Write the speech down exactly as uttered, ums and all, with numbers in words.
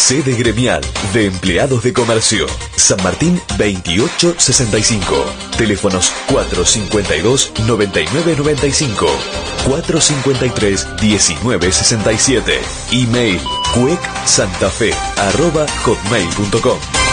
Sede gremial de empleados de comercio. San Martín veintiocho sesenta y cinco. Teléfonos cuatro cincuenta y dos, noventa y nueve noventa y cinco. cuatro cincuenta y tres, diecinueve sesenta y siete. Email cuec santafe arroba hotmail punto com.